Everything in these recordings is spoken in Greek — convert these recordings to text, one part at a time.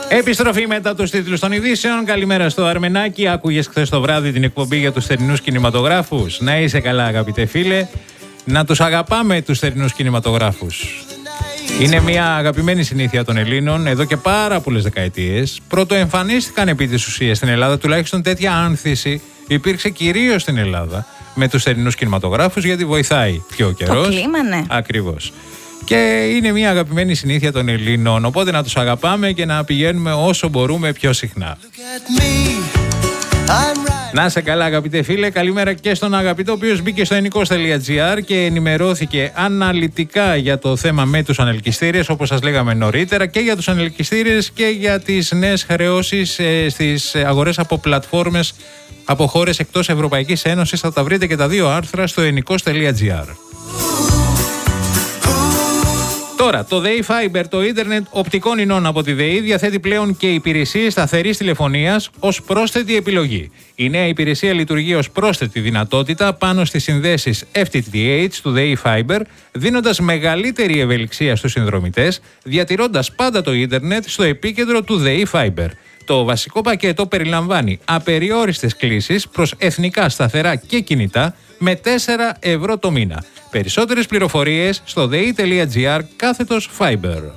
Επιστροφή μετά τους τίτλους των ειδήσεων. Καλημέρα στο Αρμενάκι. Άκουγες χθες το βράδυ την εκπομπή για τους θερινούς κινηματογράφους? Να είσαι καλά, αγαπητέ φίλε. Να τους αγαπάμε τους θερινούς κινηματογράφους. Είναι μια αγαπημένη συνήθεια των Ελλήνων εδώ και πάρα πολλές δεκαετίες. Πρωτοεμφανίστηκαν επί της ουσίας στην Ελλάδα, τουλάχιστον τέτοια άνθηση υπήρξε κυρίως στην Ελλάδα με τους θερινούς κινηματογράφους, γιατί βοηθάει πιο καιρός. Το κλίμα, ναι. Ακριβώς. Και είναι μια αγαπημένη συνήθεια των Ελλήνων, οπότε να τους αγαπάμε και να πηγαίνουμε όσο μπορούμε πιο συχνά. Να είσαι καλά, αγαπητέ φίλε. Καλημέρα και στον αγαπητό, ο οποίος μπήκε στο ενικός.gr και ενημερώθηκε αναλυτικά για το θέμα με τους ανελκυστήρες, όπως σας λέγαμε νωρίτερα, και για τους ανελκυστήρες και για τις νέες χρεώσεις στις αγορές από πλατφόρμες από χώρες εκτός Ευρωπαϊκής Ένωσης. Θα τα βρείτε και τα δύο άρθρα στο ενικός.gr. Τώρα, το ΔΕΗ Fiber, το ίντερνετ οπτικών ινών από τη ΔΕΗ, διαθέτει πλέον και υπηρεσίες σταθερής τηλεφωνίας ως πρόσθετη επιλογή. Η νέα υπηρεσία λειτουργεί ως πρόσθετη δυνατότητα πάνω στις συνδέσεις FTTH του ΔΕΗ Fiber, δίνοντας μεγαλύτερη ευελιξία στους συνδρομητές, διατηρώντας πάντα το ίντερνετ στο επίκεντρο του ΔΕΗ Fiber. Το βασικό πακέτο περιλαμβάνει απεριόριστες κλήσεις προς εθνικά σταθερά και κινητά με 4 ευρώ το μήνα. Περισσότερες πληροφορίες στο dei.gr/Fiber.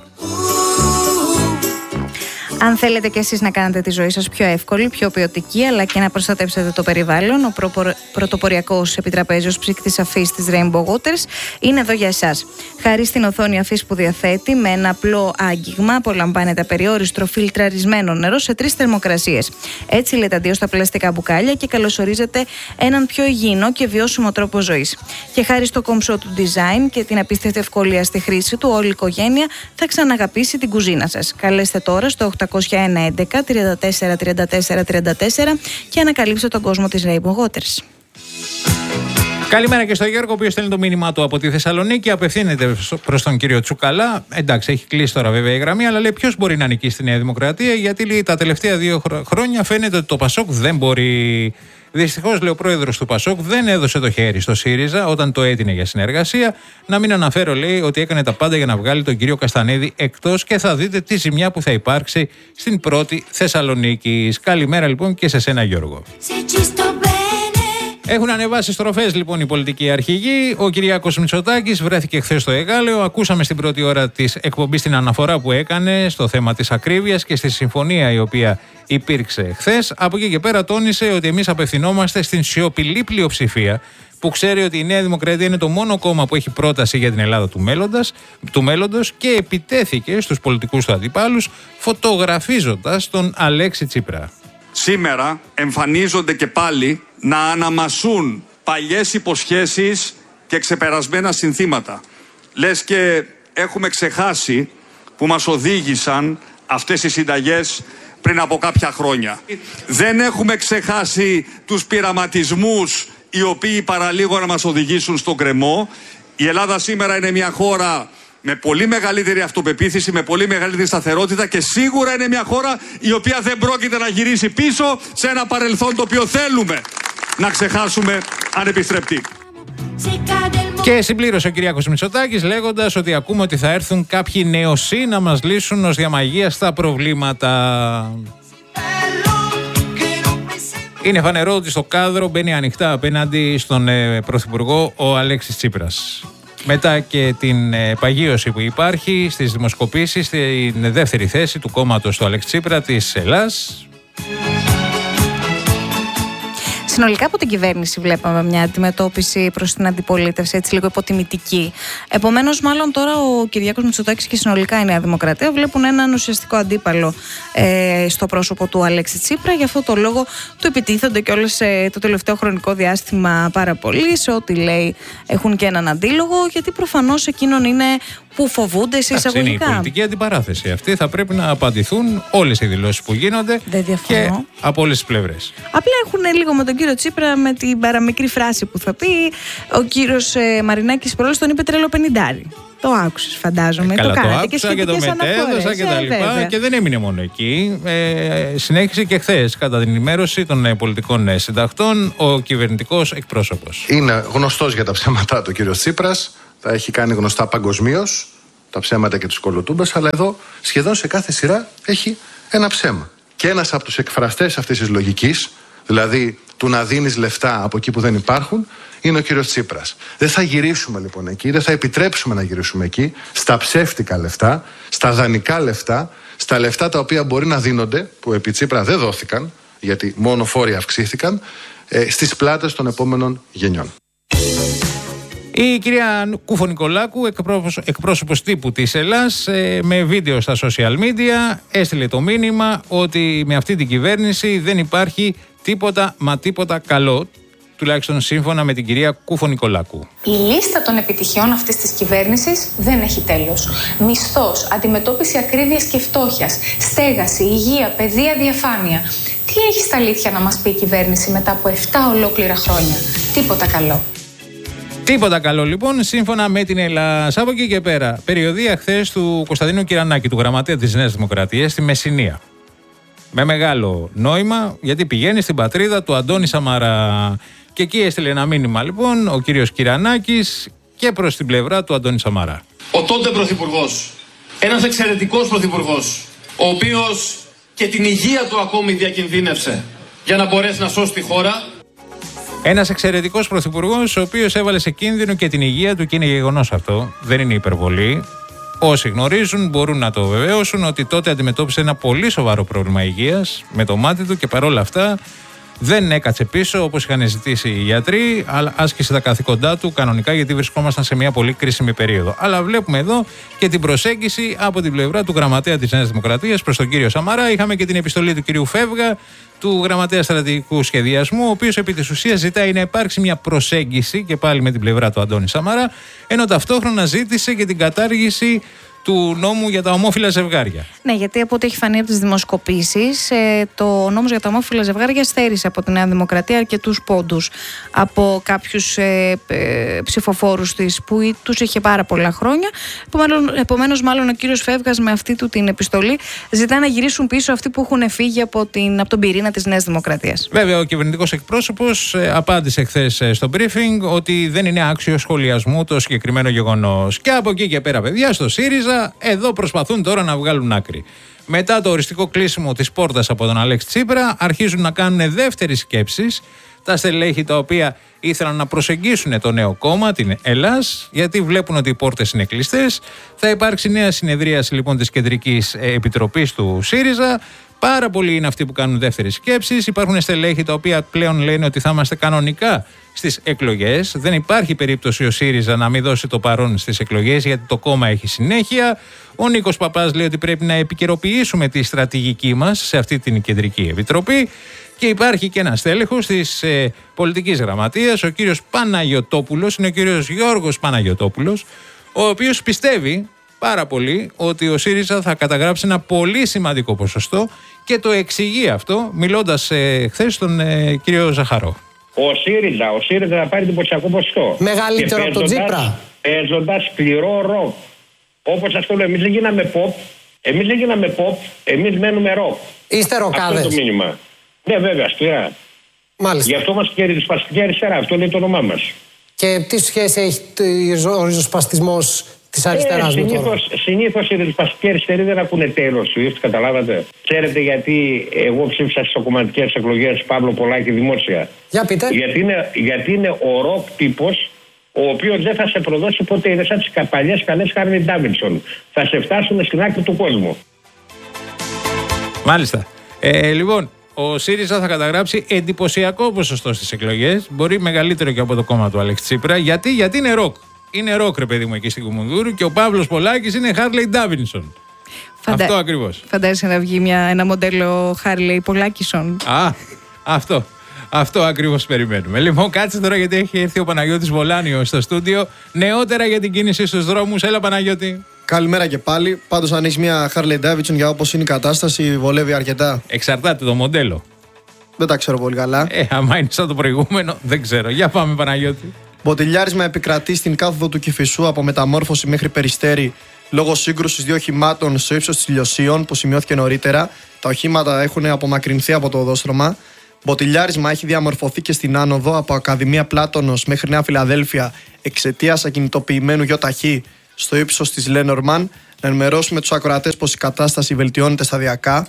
Αν θέλετε και εσείς να κάνετε τη ζωή σας πιο εύκολη, πιο ποιοτική, αλλά και να προστατεύσετε το περιβάλλον, ο πρωτοποριακός επιτραπέζιος ψύκτης αφής της Rainbow Waters είναι εδώ για εσάς. Χάρη στην οθόνη αφής που διαθέτει, με ένα απλό άγγιγμα απολαμβάνετε απεριόριστο φιλτραρισμένο νερό σε 3 θερμοκρασίες. Έτσι λέτε αντίο στα πλαστικά μπουκάλια και καλωσορίζετε έναν πιο υγιεινό και βιώσιμο τρόπο ζωής. Και χάρη στο κομψό του design και την απίστευτη ευκολία στη χρήση του, όλη η οικογένεια θα ξαναγαπήσει την κουζίνα σας. Καλέστε τώρα στο 801 11 34 34 34 και ανακαλύψτε τον κόσμο της Rainbow Waters. Καλημέρα και στο Γιώργο, ο οποίος στέλνει το μήνυμά του από τη Θεσσαλονίκη. Απευθύνεται προς τον κύριο Τσουκαλά. Εντάξει, έχει κλείσει τώρα βέβαια η γραμμή, αλλά λέει ποιος μπορεί να νικήσει στη Νέα Δημοκρατία, γιατί λέει, τα τελευταία 2 χρόνια φαίνεται ότι το Πασόκ δεν μπορεί. Δυστυχώς, λέει ο πρόεδρος του Πασόκ, δεν έδωσε το χέρι στο ΣΥΡΙΖΑ όταν το έτεινε για συνεργασία. Να μην αναφέρω, λέει, ότι έκανε τα πάντα για να βγάλει τον κύριο Καστανίδη εκτός και θα δείτε τη ζημιά που θα υπάρξει στην πρώτη Θεσσαλονίκη. Καλημέρα λοιπόν και σε σένα, Γιώργο. Έχουν ανεβάσει στροφές λοιπόν οι πολιτικοί αρχηγοί. Ο Κυριάκος Μητσοτάκης βρέθηκε χθες στο Εγάλεο. Ακούσαμε στην πρώτη ώρα της εκπομπής την αναφορά που έκανε στο θέμα της ακρίβειας και στη συμφωνία η οποία υπήρξε χθες. Από εκεί και πέρα τόνισε ότι εμείς απευθυνόμαστε στην σιωπηλή πλειοψηφία που ξέρει ότι η Νέα Δημοκρατία είναι το μόνο κόμμα που έχει πρόταση για την Ελλάδα του μέλλοντος και επιτέθηκε στους πολιτικούς του αντιπάλους φωτογραφίζοντας τον Αλέξη Τσίπρα. Σήμερα εμφανίζονται και πάλι να αναμασούν παλιές υποσχέσεις και ξεπερασμένα συνθήματα. Λες και έχουμε ξεχάσει που μας οδήγησαν αυτές οι συνταγές πριν από κάποια χρόνια. Δεν έχουμε ξεχάσει τους πειραματισμούς οι οποίοι παραλίγο να μας οδηγήσουν στον γκρεμό. Η Ελλάδα σήμερα είναι μια χώρα με πολύ μεγαλύτερη αυτοπεποίθηση, με πολύ μεγαλύτερη σταθερότητα και σίγουρα είναι μια χώρα η οποία δεν πρόκειται να γυρίσει πίσω σε ένα παρελθόν το οποίο θέλουμε να ξεχάσουμε ανεπιστρεπτή. Και συμπλήρωσε ο Κυριάκος Μητσοτάκης λέγοντας ότι ακούμε ότι θα έρθουν κάποιοι νεοσύ να μας λύσουν ως διαμαγεία στα προβλήματα. Είναι φανερό ότι στο κάδρο μπαίνει ανοιχτά απέναντι στον Πρωθυπουργό ο Αλέξης Τσίπρας. Μετά και την παγίωση που υπάρχει στις δημοσκοπήσεις, στην δεύτερη θέση του κόμματος του Αλέξη Τσίπρα της Ελλάς. Συνολικά από την κυβέρνηση βλέπαμε μια αντιμετώπιση προς την αντιπολίτευση, έτσι λίγο υποτιμητική. Επομένως, μάλλον τώρα ο Κυριάκος Μητσοτάκης και συνολικά η Νέα Δημοκρατία βλέπουν έναν ουσιαστικό αντίπαλο στο πρόσωπο του Αλέξη Τσίπρα. Γι' αυτό το λόγο του επιτίθενται και όλες το τελευταίο χρονικό διάστημα πάρα πολύ. Σε ό,τι λέει έχουν και έναν αντίλογο, γιατί προφανώς εκείνον είναι που φοβούνται σε εισαγωγικά. Είναι η πολιτική αντιπαράθεση αυτή. Θα πρέπει να απαντηθούν όλες οι δηλώσεις που γίνονται και από όλες τις πλευρές. Απλά έχουν λίγο με τον κύριο Τσίπρα με την παραμικρή φράση που θα πει. Ο κύριος Μαρινάκης πρόλος τον είπε τρελοπενιντάρι. Το άκουσες, φαντάζομαι. Καλά, το κάνατε άκουσα και το μετέδωσα και τα λοιπά. Και δεν έμεινε μόνο εκεί. Συνέχισε και χθες κατά την ενημέρωση των πολιτικών συντακτών ο κυβερνητικός εκπρόσωπος. Είναι γνωστός για τα ψέματα του κύριος Τσίπρας. Τα έχει κάνει γνωστά παγκοσμίως τα ψέματα και τους κολοτούμπες. Αλλά εδώ σχεδόν σε κάθε σειρά έχει ένα ψέμα. Και ένας από τους εκφραστές αυτής της λογικής, δηλαδή του να δίνεις λεφτά από εκεί που δεν υπάρχουν, είναι ο κύριος Τσίπρας. Δεν θα γυρίσουμε λοιπόν εκεί, δεν θα επιτρέψουμε να γυρίσουμε εκεί, στα ψεύτικα λεφτά, στα δανεικά λεφτά, στα λεφτά τα οποία μπορεί να δίνονται, που επί Τσίπρα δεν δόθηκαν, γιατί μόνο φόροι αυξήθηκαν, στις πλάτες των επόμενων γενιών. Η κυρία Κούφο-Νικολάκου, εκπρόσωπος τύπου της Ελλάς, με βίντεο στα social media, έστειλε το μήνυμα ότι με αυτή την κυβέρνηση δεν υπάρχει τίποτα μα τίποτα καλό, τουλάχιστον σύμφωνα με την κυρία Κούφο-Νικολάκου. Η λίστα των επιτυχιών αυτής της κυβέρνησης δεν έχει τέλος. Μισθός, αντιμετώπιση ακρίβειας και φτώχειας, στέγαση, υγεία, παιδεία, διαφάνεια. Τι έχει στα αλήθεια να μας πει η κυβέρνηση μετά από 7 ολόκληρα χρόνια? Τίποτα καλό. Τίποτα καλό λοιπόν, σύμφωνα με την Ελλάδα. Από εκεί και πέρα, περιοδία χθες του Κωνσταντίνου Κυρανάκη, του γραμματέα της Νέας Δημοκρατίας, στη Μεσσηνία. Με μεγάλο νόημα, γιατί πηγαίνει στην πατρίδα του Αντώνη Σαμαρά. Και εκεί έστειλε ένα μήνυμα λοιπόν ο κύριος Κυρανάκης και προς την πλευρά του Αντώνη Σαμαρά. Ο τότε πρωθυπουργός, ένας εξαιρετικός πρωθυπουργός, ο οποίος και την υγεία του ακόμη διακινδύνευσε για να μπορέσει να σώσει τη χώρα. Ένας εξαιρετικός πρωθυπουργός, ο οποίος έβαλε σε κίνδυνο και την υγεία του, και είναι γεγονός αυτό, δεν είναι υπερβολή. Όσοι γνωρίζουν μπορούν να το βεβαίωσουν ότι τότε αντιμετώπισε ένα πολύ σοβαρό πρόβλημα υγείας με το μάτι του και παρόλα αυτά δεν έκατσε πίσω όπως είχαν ζητήσει οι γιατροί, αλλά άσκησε τα καθήκοντά του κανονικά, γιατί βρισκόμασταν σε μια πολύ κρίσιμη περίοδο. Αλλά βλέπουμε εδώ και την προσέγγιση από την πλευρά του γραμματέα της Νέας Δημοκρατίας προς τον κύριο Σαμαρά. Είχαμε και την επιστολή του κυρίου Φεύγα, του γραμματέα στρατηγικού σχεδιασμού, ο οποίος επί της ουσίας ζητάει να υπάρξει μια προσέγγιση και πάλι με την πλευρά του Αντώνη Σαμαρά, ενώ ταυτόχρονα ζήτησε και την κατάργηση του νόμου για τα ομόφυλα ζευγάρια. Ναι, γιατί από ό,τι έχει φανεί από τις δημοσκοπήσεις, το νόμος για τα ομόφυλα ζευγάρια στέρισε από τη Νέα Δημοκρατία αρκετούς πόντους από κάποιους ψηφοφόρους της που τους είχε πάρα πολλά χρόνια. Επομένως, μάλλον ο κύριος Φεύγας με αυτή του την επιστολή ζητά να γυρίσουν πίσω αυτοί που έχουν φύγει από τον πυρήνα της Νέας Δημοκρατίας. Βέβαια, ο κυβερνητικός εκπρόσωπος απάντησε χθες στο briefing ότι δεν είναι άξιο σχολιασμού το συγκεκριμένο γεγονός. Και από εκεί και πέρα, παιδιά, στο ΣΥΡΙΖΑ εδώ προσπαθούν τώρα να βγάλουν άκρη. Μετά το οριστικό κλείσιμο της πόρτας από τον Αλέξη Τσίπρα, αρχίζουν να κάνουν δεύτερες σκέψεις τα στελέχη τα οποία ήθελαν να προσεγγίσουν το νέο κόμμα, την Ελλάς, γιατί βλέπουν ότι οι πόρτες είναι κλειστές. Θα υπάρξει νέα συνεδρίαση λοιπόν της Κεντρικής Επιτροπής του ΣΥΡΙΖΑ. Πάρα πολλοί είναι αυτοί που κάνουν δεύτερες σκέψεις. Υπάρχουν στελέχη τα οποία πλέον λένε ότι θα είμαστε κανονικά στις εκλογές. Δεν υπάρχει περίπτωση ο ΣΥΡΙΖΑ να μην δώσει το παρόν στις εκλογές, γιατί το κόμμα έχει συνέχεια. Ο Νίκος Παπάς λέει ότι πρέπει να επικαιροποιήσουμε τη στρατηγική μας σε αυτή την Κεντρική Επιτροπή. Και υπάρχει και ένας στέλεχος της πολιτικής γραμματείας, ο κύριος Παναγιωτόπουλος, είναι ο κύριος Γιώργος Παναγιωτόπουλος, ο οποίος πιστεύει πάρα πολύ ότι ο ΣΥΡΙΖΑ θα καταγράψει ένα πολύ σημαντικό ποσοστό και το εξηγεί αυτό μιλώντας χθες στον κύριο Ζαχαρό. Ο ΣΥΡΙΖΑ θα πάρει εντυπωσιακό ποσοστό. Μεγαλύτερο από τον Τσίπρα. Παίζοντας σκληρό ροκ. Όπως σας το λέω, εμείς δεν γίναμε pop, εμείς μένουμε ροκ. Είστε ροκάδες. Αυτό είναι το μήνυμα. Ναι, βέβαια, σκληρά. Μάλιστα. Γι' αυτό είμαστε και ριζοσπαστική αριστερά, αυτό είναι το όνομά μας. Και τι σχέση έχει ο ριζοσπαστισμός της αριστεράς με το ροκ? Συνήθως οι ριζοσπαστικοί αριστεροί δεν ακούνε τέλος του, καταλάβατε. Ξέρετε γιατί εγώ ψήφισα στις κομματικές εκλογές Παύλο Πολάκη δημόσια? Για πείτε. Γιατί είναι ο ροκ τύπος, ο οποίος δεν θα σε προδώσει ποτέ. Είναι σαν τις παλιές καλές Χάρλι Ντάβινσον. Θα σε φτάσουν στην άκρη του κόσμου. Μάλιστα. Λοιπόν, ο ΣΥΡΙΖΑ θα καταγράψει εντυπωσιακό ποσοστό στις εκλογές. Μπορεί μεγαλύτερο και από το κόμμα του Αλέξη Τσίπρα. Γιατί είναι ροκ. Είναι ροκ, ρε παιδί μου, εκεί στην Κουμουνδούρου, και ο Παύλος Πολάκης είναι Χάρλι Ντάβινσον. Αυτό ακριβώς. Φαντάζεσαι να βγει ένα μοντέλο Χάρλι Πολάκισον. Αυτό ακριβώς περιμένουμε. Λοιπόν, κάτσε τώρα, γιατί έχει έρθει ο Παναγιώτης Βολάνιος στο στούντιο. Νεότερα για την κίνηση στους δρόμους. Έλα, Παναγιώτη. Καλημέρα και πάλι. Πάντως, αν έχει μια Harley Davidson, για όπως είναι η κατάσταση, βολεύει αρκετά. Εξαρτάται το μοντέλο. Δεν τα ξέρω πολύ καλά. Άμα είναι σαν το προηγούμενο, δεν ξέρω. Για πάμε, Παναγιώτη. Μποτιλιάρισμα επικρατεί στην κάθοδο του Κηφισού από Μεταμόρφωση μέχρι Περιστέρι λόγω σύγκρουσης δύο οχημάτων στο ύψος της Λιωσίων που σημειώθηκε νωρίτερα. Τα οχήματα έχουν απομακρυνθεί από το οδόστρωμα. Μποτιλιάρισμα έχει διαμορφωθεί και στην άνοδο από Ακαδημία Πλάτωνος μέχρι Νέα Φιλαδέλφια εξαιτίας ακινητοποιημένου ΙΟΤΑΧ στο ύψος της Λένορμαν. Να ενημερώσουμε τους ακροατές πως η κατάσταση βελτιώνεται σταδιακά.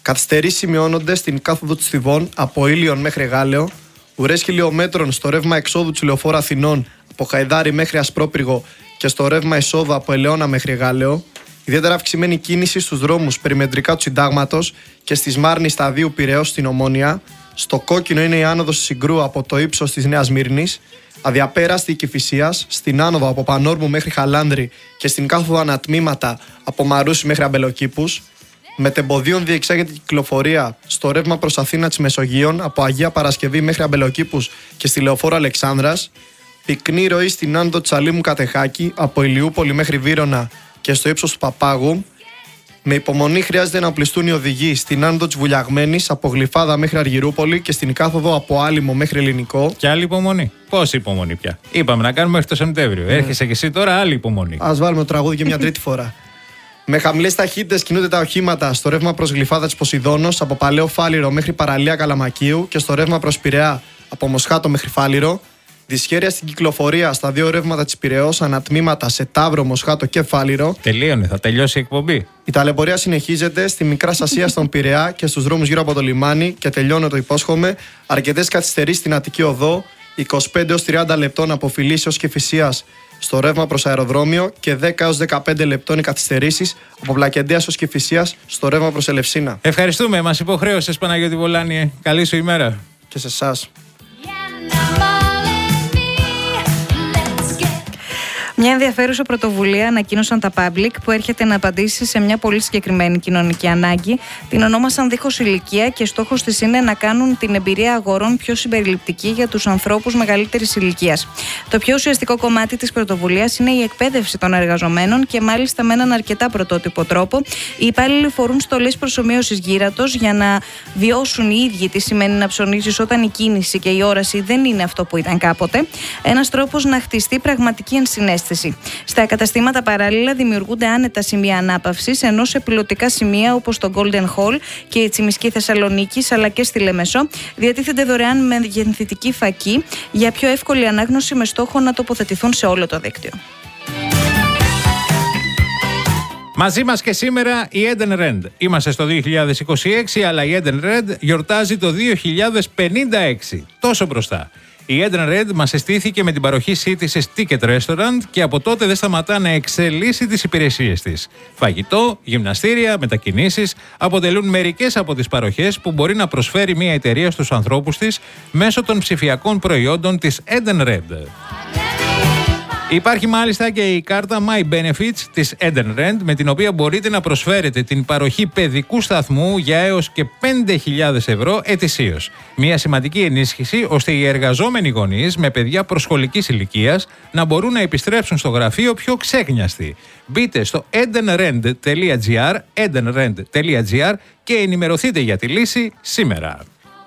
Καθυστερήσεις σημειώνονται στην κάθοδο της Θηβών από Ήλιον μέχρι Γάλεο, ουρές χιλιομέτρων στο ρεύμα εξόδου του λεωφόρου Αθηνών από Χαϊδάρη μέχρι Ασπρόπυργο και στο ρεύμα εισόδου από Ελαιώνα μέχρι Γάλεο. Ιδιαίτερα αυξημένη κίνηση στους δρόμους περιμετρικά του Συντάγματος και στη Σμάρνη σταδίου Πειραιώς στην Ομόνια. Στο κόκκινο είναι η άνοδος της Συγκρού από το ύψος της Νέας Μύρνης. Αδιαπέραστη η Κηφισίας, στην άνοδο από Πανόρμου μέχρι Χαλάνδρη και στην κάθοδο ανατμήματα από Μαρούσι μέχρι Αμπελοκήπους. Μετεμποδίων διεξάγεται η κυκλοφορία στο ρεύμα προς Αθήνα της Μεσογείων από Αγία Παρασκευή μέχρι Αμπελοκήπους και στη Λεωφόρο Αλεξάνδρας. Πυκνή ροή στην άνοδο της Αλήμου Κατεχάκη από Ηλιούπολη μέχρι Βύρωνα και στο ύψος του Παπάγου. Με υπομονή χρειάζεται να οπλιστούν οι οδηγοί στην άνοδο της Βουλιαγμένης από Γλυφάδα μέχρι Αργυρούπολη και στην κάθοδο από Άλυμο μέχρι Ελληνικό. Και άλλη υπομονή. Πόση υπομονή πια? Είπαμε να κάνουμε μέχρι το Σεπτέμβριο. Έρχεσαι και εσύ τώρα, άλλη υπομονή. Ας βάλουμε το τραγούδι και μια τρίτη φορά. Με χαμηλές ταχύτητες κινούνται τα οχήματα στο ρεύμα προς Γλυφάδα της Ποσειδώνος από Παλαιό Φάληρο μέχρι Παραλία Καλαμακίου και στο ρεύμα προς Πειραιά από Μοσχάτο μέχρι Φάληρο. Δυσχέρεια στην κυκλοφορία στα δύο ρεύματα της Πειραιώς, ανατμήματα σε Ταύρο, Μοσχάτο και Φάληρο. Τελείωνε, θα τελειώσει η εκπομπή. Η ταλαιπωρία συνεχίζεται στη Μικρά Ασία στον Πειραιά και στους δρόμους γύρω από το λιμάνι και τελειώνω, το υπόσχομαι. Αρκετές καθυστερήσεις στην Αττική Οδό, 25 έως 30 λεπτών από Φιλής έως Κηφισίας στο ρεύμα προς αεροδρόμιο και 10 έως 15 λεπτών οι καθυστερήσεις από Βλακεντίας έως Κηφισίας στο ρεύμα προς Ελευσίνα. Ευχαριστούμε, μας υποχρέωσες Παναγιώτη Βολάνη. Καλή σου ημέρα. Και σε εσάς. Μια ενδιαφέρουσα πρωτοβουλία ανακοίνωσαν τα Public που έρχεται να απαντήσει σε μια πολύ συγκεκριμένη κοινωνική ανάγκη. Την ονόμασαν Δίχως Ηλικία και στόχος της είναι να κάνουν την εμπειρία αγορών πιο συμπεριληπτική για τους ανθρώπους μεγαλύτερης ηλικίας. Το πιο ουσιαστικό κομμάτι της πρωτοβουλίας είναι η εκπαίδευση των εργαζομένων και μάλιστα με έναν αρκετά πρωτότυπο τρόπο. Οι υπάλληλοι φορούν στολές προσομοίωσης γύρατος για να βιώσουν οι ίδιοι τι σημαίνει να ψωνίζεις όταν η κίνηση και η όραση δεν είναι αυτό που ήταν κάποτε. Ένας τρόπος να χτιστεί πραγματική ενσυναίσθηση. Στα καταστήματα παράλληλα δημιουργούνται άνετα σημεία ανάπαυσης, ενώ σε πιλωτικά σημεία όπως το Golden Hall και η Τσιμισκή Θεσσαλονίκης αλλά και στη Λεμεσό διατίθενται δωρεάν μεγενθητική φακή για πιο εύκολη ανάγνωση με στόχο να τοποθετηθούν σε όλο το δίκτυο. Μαζί μας και σήμερα η Eden Red. Είμαστε στο 2026, αλλά η Eden Red γιορτάζει το 2056. Τόσο μπροστά. Η Eden Red μας εστίθηκε με την παροχή σύντησης Ticket Restaurant και από τότε δεν σταματά να εξελίσσει τις υπηρεσίες της. Φαγητό, γυμναστήρια, μετακινήσεις αποτελούν μερικές από τις παροχές που μπορεί να προσφέρει μια εταιρεία στους ανθρώπους της μέσω των ψηφιακών προϊόντων της Eden Red. Υπάρχει μάλιστα και η κάρτα My Benefits της Eden Red, με την οποία μπορείτε να προσφέρετε την παροχή παιδικού σταθμού για έως και 5.000 ευρώ ετησίως. Μια σημαντική ενίσχυση ώστε οι εργαζόμενοι γονείς με παιδιά προσχολικής ηλικίας να μπορούν να επιστρέψουν στο γραφείο πιο ξέκνιαστοι. Μπείτε στο edenrend.gr και ενημερωθείτε για τη λύση σήμερα.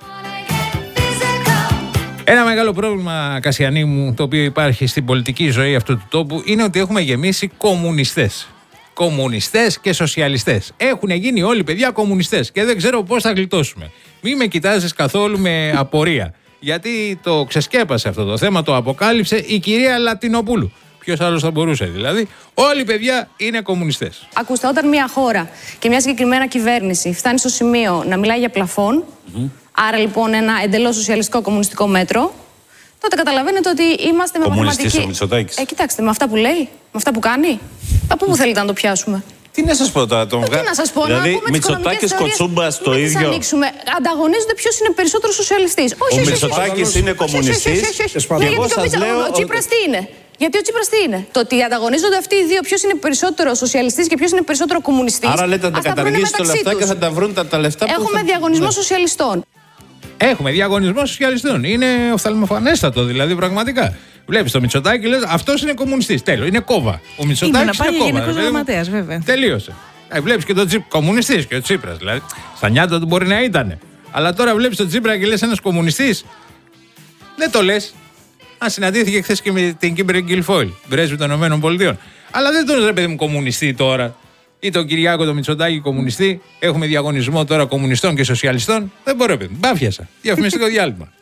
Ένα μεγάλο πρόβλημα, Κασιανή μου, το οποίο υπάρχει στην πολιτική ζωή αυτού του τόπου είναι ότι έχουμε γεμίσει κομμουνιστές. Κομμουνιστές και σοσιαλιστές. Έχουν γίνει όλοι παιδιά κομμουνιστές και δεν ξέρω πώς θα γλιτώσουμε. Μην με κοιτάζεις καθόλου με απορία. Γιατί το ξεσκέπασε αυτό το θέμα, το αποκάλυψε η κυρία Λατινοπούλου. Ποιος άλλος θα μπορούσε δηλαδή? Όλοι παιδιά είναι κομμουνιστές. Ακούστε, όταν μια χώρα και μια συγκεκριμένα κυβέρνηση φτάνει στο σημείο να μιλάει για πλαφόν, άρα λοιπόν ένα εντελώς σοσιαλιστικό κομμουνιστικό μέτρο, τότε καταλαβαίνετε ότι είμαστε με μαθηματική. Ο Μητσοτάκης. Κοιτάξτε, με αυτά που λέει, με αυτά που κάνει, από πού θέλετε να το πιάσουμε? Τι να σας πω τώρα, τον Τι να σας πω, δηλαδή, να πούμε Μητσοτάκης, Κοτσούμπας το ίδιο. Μην ανοίξουμε. Ανταγωνίζονται ποιος είναι περισσότερο σοσιαλιστής. Ο Μητσοτάκης είναι κομμουνιστής. Και εγώ σας λέω. Ο Τσίπρας τι είναι? Γιατί ο Τσίπρας τι είναι? Το ότι ανταγωνίζονται αυτοί οι δύο, ποιος είναι περισσότερο σοσιαλιστής και ποιος είναι περισσότερο κομμουνιστής. Άρα λέτε να τα καταργήσει τα λεφτά και θα τα βρουν τα λεφτά που. Έχουμε διαγωνισμό σοσιαλιστών. Έχουμε διαγωνισμό σοσιαλιστών. Είναι οφθαλμοφανέστατο δηλαδή πραγματικά. Βλέπεις το Μητσοτάκη, λες αυτός είναι κομμουνιστής. Τέλος, είναι κόβα. Ο Μητσοτάκης είναι κόβα. Γενικός Γραμματέας, βέβαια. Τελείωσε. Βλέπεις και τον κομμουνιστής και ο Τσίπρας. Δηλαδή, στα νιάτα του μπορεί να ήταν. Αλλά τώρα βλέπεις τον Τσίπρα και λες ένας κομμουνιστής. Δεν το λες. Αν συναντήθηκε χθες και με την Κίμπερ Γκιλφόιλ, πρέσβη των ΗΠΑ. Αλλά δεν τον ρε παιδί μου κομμουνιστή τώρα. Ή τον Κυριάκο τον Μητσοτάκη κομμουνιστή. Έχουμε διαγωνισμό τώρα κομμουνιστών και σοσιαλιστών. Δεν μπορώ, παιδί μου. Μπάφιασα. Διαφημιστικό διάλειμμα.